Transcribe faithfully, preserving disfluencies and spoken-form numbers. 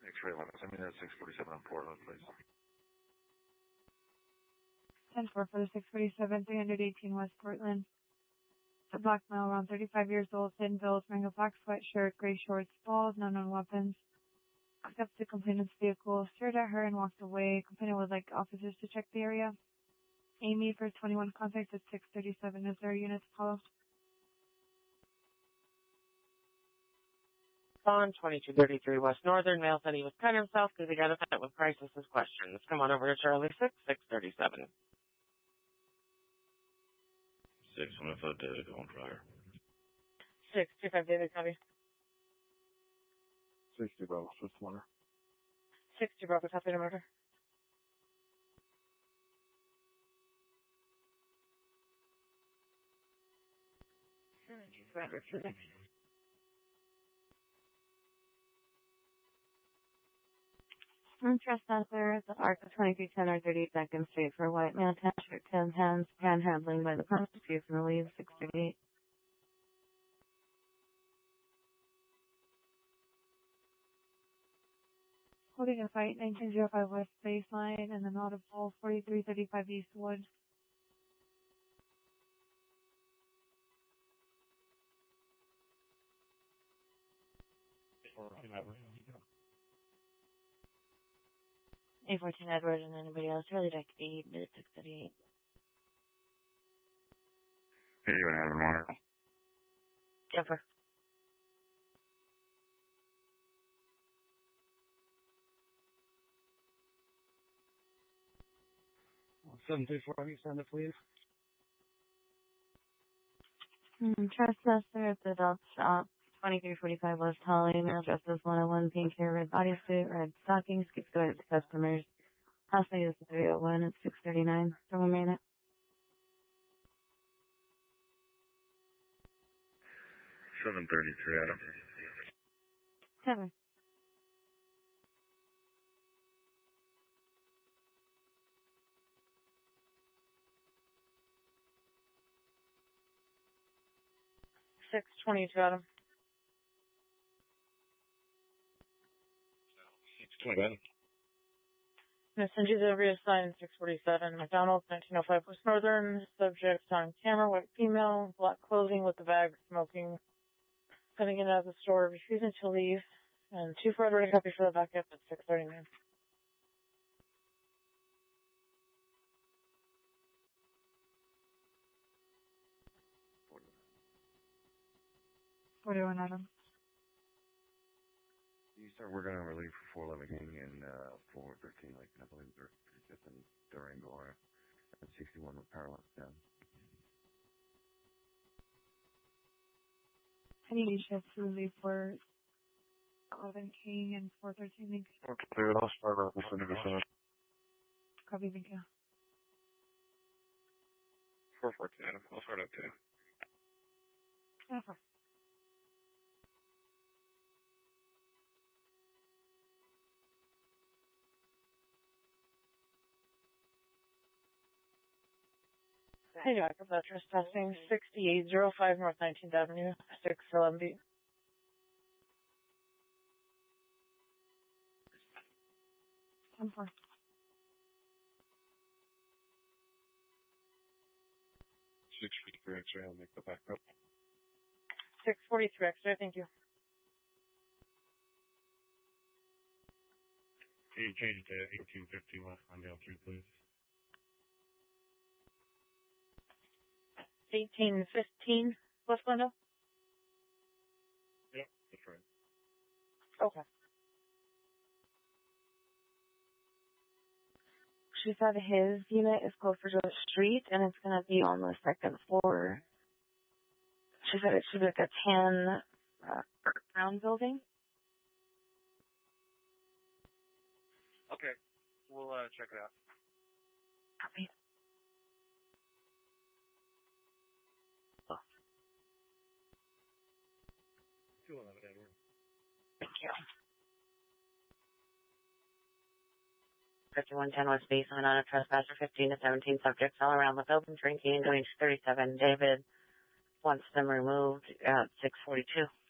X-ray limits. I mean, that's six forty-seven on Portland, please. ten four for the six forty-seven, three eighteen West Portland. A black male around thirty-five years old, thin build, wearing a black sweatshirt, gray shorts, bald, no known weapons. Walked up to the complainant's vehicle, stared at her, and walked away. Complainant would like officers to check the area. Amy for twenty-one contact at six thirty-seven. Is there a unit to follow? On twenty-two thirty-three West Northern, male said he was cutting himself because he got upset with crisis questions. Come on over to Charlie six, six thirty-seven. Six, I'm going to put David on fire. Six, two five David, copy. Six, two, Bravo, Swift Water. Six, two Bravo, copy to murder. I'm trespasser at the Arc of twenty-three ten or thirty-second Street for a white man, ten shirt, ten hands, panhandling by the pump, excuse from the lead, six thirty-eight. Holding a fight, nineteen oh five West Baseline, and then audible, forty-three thirty-five Eastwood. A fourteen Edward and anybody else, Charlie deck eight, mid six thirty-eight. Hey, you and Adam Water. Jumper. seven three four, you send it, please. Mm, trespasser at the adult shop, twenty-three forty-five West Holly, male dresses one oh one, pink hair, red bodysuit, red stockings, keeps going to customers. House name is three oh one at six thirty-nine. Someone made it. seven thirty-three, Adam. Seven. Six twenty-two, Adam. six twenty, Adam. I'm going to send you the reassigned six forty-seven. McDonald's, nineteen oh five West Northern. Subject on camera, white female, black clothing with the bag, smoking. Coming in out of the store, refusing to leave. And two for Edward, a copy for the backup at six thirty-nine. forty-one Adam. You start working on relief for four eleven King and uh, four thirteen, like I believe they're just in Durango area. And sixty-one with power lines down. I need shifts to relief for eleven King and four thirteen. Okay, clear. I'll start off with the seven. Copy, thank you. four fourteen, Adam. I'll start up too. Okay. Hey, Jack, about trespassing, sixty-eight oh five North nineteenth Avenue, six eleven B. ten four. six forty-three X-ray, I'll make the backup. six forty-three X-ray, thank you. Can you change it to eighteen fifty West Glendale three, please? eighteen fifteen West Glendale? Yep, that's right. Okay. She said his unit is closer to the street and it's going to be on the second floor. She said it should be like a tan uh, brown building. Okay, we'll uh, check it out. Copy. two eleven, Edward. Thank you. fifty-one ten West Baseline on a trespasser, fifteen to seventeen subjects all around with open drinking and doing thirty-seven. David wants them removed at six forty-two.